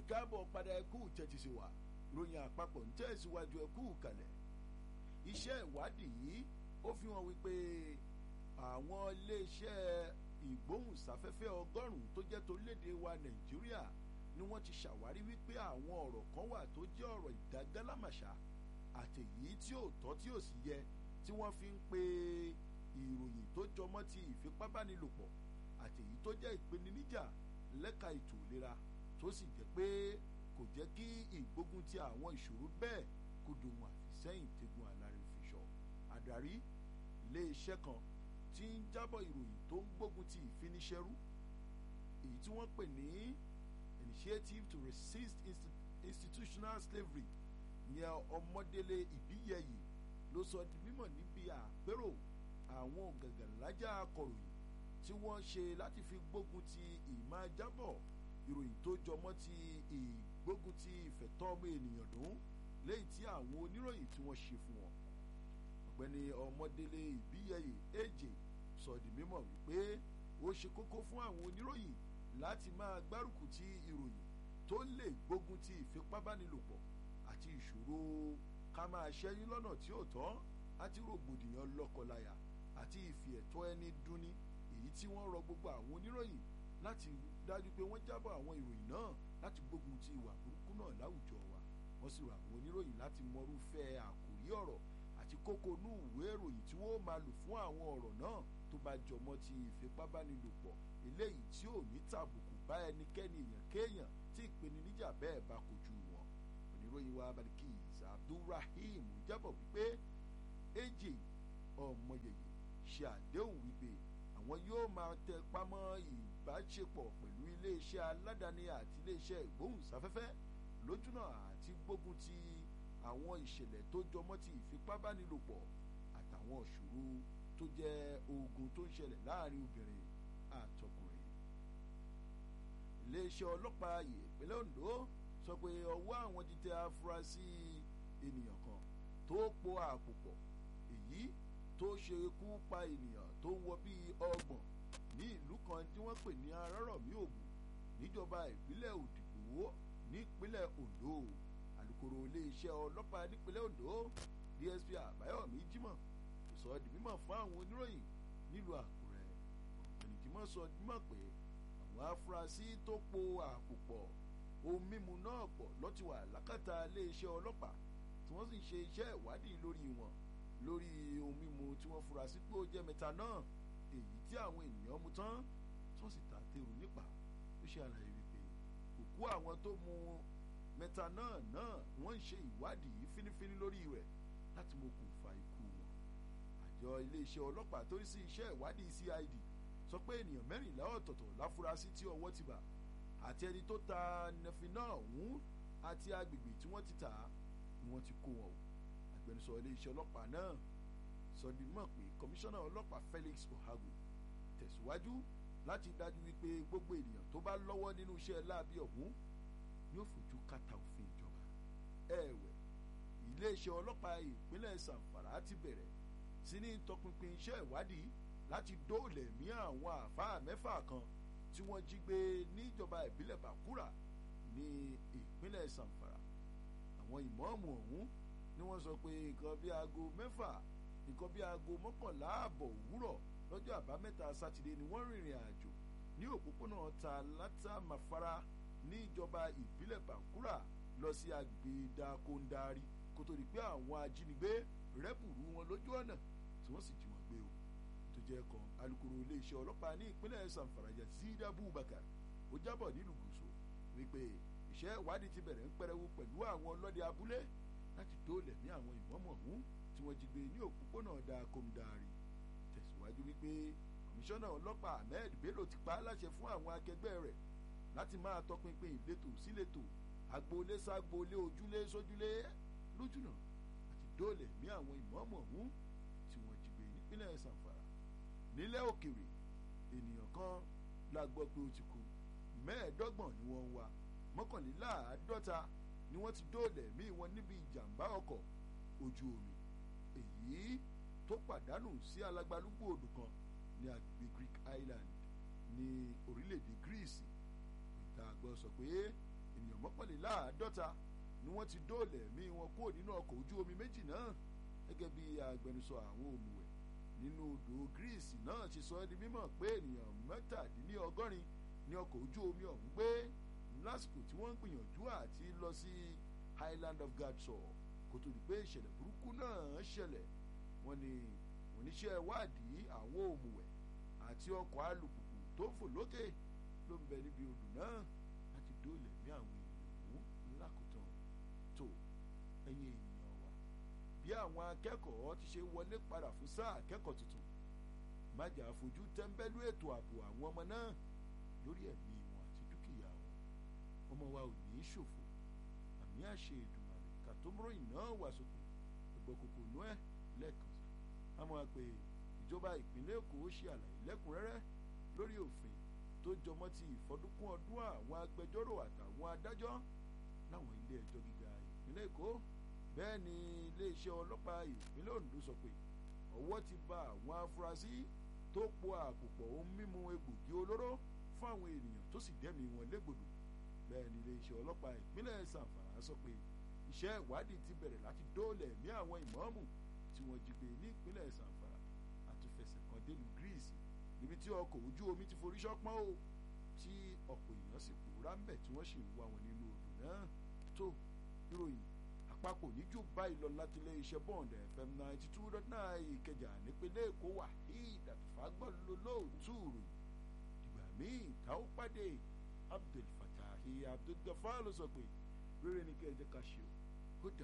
káàbọ̀ padà ẹkú tẹ́tí wa ròyìn àpapọ̀ ń tẹ̀síwájú ẹkú kalẹ̀. Iṣẹ́ ìwádìí yìí ó fi hàn wípé àwọn iléeṣẹ́ ìgbóhùnsáfẹ́fẹ́ 100 tó jẹ́ torílẹ̀-èdè wa Nàìjíríà ni wọ́n ti ṣàwárí wípé àwọn ọ̀rọ̀ kan wà tó jẹ́ ọ̀rọ̀ ìdágálámàṣá àtèyí tí ò tọ́ tí ò sì yẹ tí wọ́n fi ń pe ìròyìn tó jọmọ́ ti ìfipábánilòpọ̀ àtèyí tó jẹ́ ìpèníjà lẹ́ka ètò ìlera tó sì jẹ́ pé kò jẹ́ kí ìgbógun ti àwọn ìṣòro bẹ́ẹ̀ kó dohun àfisẹ́yìn tegun aláre òfìṣọ́. Adarí iléeṣẹ́ kan tí ń jábọ̀ ìròyìn tó ń gbógun ti ìfiniṣẹ́rú èyí tí wọ́n pè ní Initiative to Resist Institutional Slavery ìyẹn Ọmọdélé Ìbíyẹyè ló sọ di mímọ̀ níbi àpérò àwọn gàgàlájà akọ̀ròyìn tí wọ́n ṣe láti fi gbógun ti ìmájábọ̀ ìròyìn tó jọmọ́ ti ìgbógun ti ìfẹ̀tọ́ ọmọ ènìyàn dùn lẹ́yìn tí àwọn oníròyìn tí wọ́n ṣe fún wọn. Ọ̀gbẹ́ni Ọmọdélé Ìbíyẹyè AJ sọ di mímọ̀ wípé ó ṣe kókó fún àwọn oníròyìn láti máa gbárùkù ti ìròyìn tó lè gbógun ti ìfipábánilòpọ̀ àti ìṣòro ká máa ṣẹ́yún lọ́nà tí ò tọ́ àti rògbòdìyàn lọ́kọláya àti ìfi ẹ̀tọ́ ẹni dùnni èyí tí wọ́n rọ gbogbo àwọn oníròyìn láti dájú pé wọ́n jábọ̀ àwọn ìròyìn náà láti gbógun ti ìwà burúkú náà láwùjọ wa. Wọ́n sì rọ àwọn oníròyìn láti mọrúfẹ́ àkòrí ọ̀rọ̀ àti kókó inú ìwé ìròyìn tí wọ́n máa lò fún àwọn ọ̀rọ̀ náà tó bá jọmọ́ ti ìfipábánilòpọ̀ eléyìí tí ò ní tàbùkù bá ẹnikẹ́ni èèyàn kéèyàn tí ìpèníjà bẹ́ẹ̀ bá kojú wọn. Oníròyìn wa Balikis Abdulrahim jábọ̀ wípé AJ Ọmọyẹyẹ ṣe àdéhùn wípé àwọn yóò máa tẹ pamọ́ ìbáṣepọ̀ pẹ̀lú iléeṣẹ́ aládàáni àti iléeṣẹ́ ìgbóhùnsáfẹ́fẹ́ lójúnà àti gbógun ti àwọn ìṣẹ̀lẹ̀ tó jọmọ́ ti ìfipábánilòpọ̀ àtàwọn ìṣòro tó jẹ́ ogun tó ń ṣẹlẹ̀ láàrin obìnrin àtọkùnrin. Iléeṣẹ́ ọlọ́pàá ìpínlẹ̀ Ondo sọ pé ọwọ́ àwọn ti tẹ afurasí ènìyàn kan tó po àpò pọ̀ èyí tó ṣe ikú pa ènìyàn tó ń wọ bíi 30 ní ìlú kan tí wọ́n pè ní Arárọ̀mí Ògùn níjọba ìbílẹ̀ Òdìgbò nípínlẹ̀ Ondo. Alukoro iléeṣẹ́ ọlọ́pàá nípínlẹ̀ Ondo DSP Àbáyọ̀mí Jímọ̀ kò sọ di mímọ̀ fún àwọn oníròyìn nílùú Àkúrẹ́. Ọ̀gbẹ́ni Jímọ̀ sọ di mímọ̀ pé àwọn afurasí tó po àpò pọ̀ ohun mímu náà pọ̀ lọ́ti wà lákàtà iléeṣẹ́ ọlọ́pàá tí wọ́n sì ṣe iṣẹ́ ìwádìí lórí wọn lórí ohun mímu tí wọ́n fura sí pé ó jẹ́ methanol èyí tí àwọn ènìyàn mu tán tí wọ́n sì ta tèrò nípa. Ó ṣe àlàyé wípé òkú àwọn tó mu methanol náà wọ́n ń ṣe ìwádìí fínífíní lórí rẹ̀ láti mọ okùnfà ikú wọn. Àjọ iléeṣẹ́ ọlọ́pàá tó rí sí iṣẹ́ ìwádìí CID sọ pé ènìyàn 14 ọ̀tọ̀ọ̀tọ̀ láfúrásì tí ọwọ́ ti bà àti ẹni tó ta nẹfinol ọ̀hún àti agbègbè tí wọ́n ti tà á ni wọ́n ti kó wọn o. Agbẹnusọ iléeṣẹ́ ọlọ́pàá náà sọ di mọ̀ pé kọmíṣánná ọlọ́pàá Felix Ohagu tẹ̀síwájú láti dájú wípé gbogbo ènìyàn tó bá lọ́wọ́ nínú iṣẹ́ láabi ọ̀hún yóò fojú kàtà òfin ìjọba. Ẹ̀wẹ̀ iléeṣẹ́ ọlọ́pàá ìpínlẹ̀ Zamfara ti bẹ̀rẹ̀ sí ní tọpinpin iṣẹ́ ìwádìí láti dóòlà ẹ̀mí àwọn àfáà 6 kan tí wọ́n jí gbé níjọba ìbílẹ̀ Bàkúrà ní ìpínlẹ̀ Zamfara. Àwọn ìmọ̀ọ́mù ọ̀hún ni wọ́n sọ pé nǹkan bí aago 11:30 òwúrọ̀ lọ́jọ́ àbámẹ́ta Sátidé ni wọ́n rìnrìn àjò ní òpópónà Talata Mafara ní ìjọba ìbílẹ̀ Bàkúrà lọ sí agbègbè Dakondari kó tó di pé àwọn ajínigbé rẹ́bùrú wọn lójú ọ̀nà tí wọ́n sì jí wọn gbé o. tó jẹ́ kan alukoro iléeṣẹ́ ọlọ́pàá ní ìpínlẹ̀ Zamfara Yazid Abubakar ó jábọ̀ nílùú Gúúsù wípé iṣẹ́ ìwádìí ti bẹ̀rẹ̀ ń pẹrẹwu pẹ̀lú àwọn ọlọ́dẹ abúlé láti dóòlẹ̀ ní àwọn ìmọ̀ọ́mọ̀ ọ̀hún tí wọ́n jí gbé ní òpópónà Dakondari. Tẹ̀síwájú wípé kọmíṣánná ọlọ́pàá Ahmed Bello ti pa á láṣẹ fún àwọn akẹgbẹ́ rẹ̀ láti máa tọpinpin ìletò síletò agboolé ságboolé ojúlé sójúlé lójúnà àti dóòlẹ̀ ní àwọn ìmọ̀ọ́mọ̀ ọ̀hún tí wọ́n jí gbé nípínlẹ̀ Zamfara. Nílẹ̀ òkèrè ènìyàn kan la gbọ́ pé ó ti kú 25 ni wọ́n ń wá 51 ni wọ́n ti dóòlẹ̀ mí wọn níbi ìjàmbá ọkọ̀ ojú omi èyí tó pàdánù sí alágbálúgbò odò kan ní agbègbè Greek Island ní orílẹ̀-èdè Greece. Ìta àgbọ̀ sọ pé ènìyàn 51 ni wọ́n ti dóòlà ẹ̀mí wọn kúrò nínú ọkọ̀ ojú omi méjì náà gẹ́gẹ́ bí agbẹnusọ àwọn òmùwẹ̀ nínú odò Greece náà ti sọ ẹ́ di mímọ̀ pé ènìyàn 87 ní ọkọ̀ ojú omi ọ̀hún gbé lásìkò tí wọ́n ń gbìyànjú àti lọ sí Island of Gadson kó tó di pé ìṣẹ̀lẹ̀ burúkú náà ṣẹlẹ̀. wọ́n ní oníṣẹ́ ìwádìí àwọn òmùwẹ̀ àti ọkọ̀ alùpùpù tó fò lókè ló ń bẹ níbi odò náà láti dóòlà ẹ̀mí àwọn èèyàn ọ̀hún lákòótán. tó ẹ̀yin èèyàn wa bí àwọn akẹ́kọ̀ọ́ ti ṣe wọlé padà fún sáà akẹ́kọ̀ọ́ tuntun má jà fojú tẹ́ńbẹ́lú ètò ààbò àwọn ọmọ náà lórí ẹ̀mí wọn àti dúkìá wọn. ọmọ wa ò ní í ṣòfò àmì àṣẹ Èdùmàrè kàtómọ́ròyìn náà wà sókè ìgbọ̀kòkò nú ẹ̀ lẹ́ẹ̀kan sí. a mọ̀ pé ìjọba ìpínlẹ̀ Èkó ṣe àlàyé lẹ́kùnrẹ́rẹ́ lórí òfin tó jọmọ́ ti ìfọdúnkún ọdún àwọn agbẹjọ́rò àtàwọn adájọ́ láwọn ilé ẹjọ́ gíga ìpínlẹ̀ Èkó. bẹ́ẹ̀ ni iléeṣẹ́ ọlọ́pàá ìpínlẹ̀ Ondo sọ pé ọwọ́ ti bá àwọn afurasí tó po àpòpọ̀ ohun mímu egbògi olóró fún àwọn ènìyàn tó sì dẹ́mi wọn légbodò. bẹ́ẹ̀ ni iléeṣẹ́ ọlọ́pàá ìpínlẹ̀ Zamfara sọ pé iṣẹ́ ìwádìí ti bẹ̀rẹ̀ láti dóòlà ẹ̀mí àwọn ìmáàmù tí wọ́n jí gbé ní ìpínlẹ̀ Zamfara àtúnfẹsẹ̀ kan délùú Greece níbi tí ọkọ̀ ojú omi ti forí ṣánpọ́n o tí ọ̀pọ̀ èèyàn sì pòórá ń bẹ̀ tí wọ́n sì ń wá wọn nínú odò náà. tó ìròyìn àpapọ̀ níjó báyìí lọ láti ilé iṣẹ́ Bond FM 92.9 Ìkẹjà nípínlẹ̀ Èkó Waheed Àtúfágbọ́lólóòtú ìròyìn ìgbà míì tá ó pàdé Abdul Fatahi Abdul Gafar ló sọ pé rere ni kẹ́ ẹ jẹ́ ká ṣe ó dà.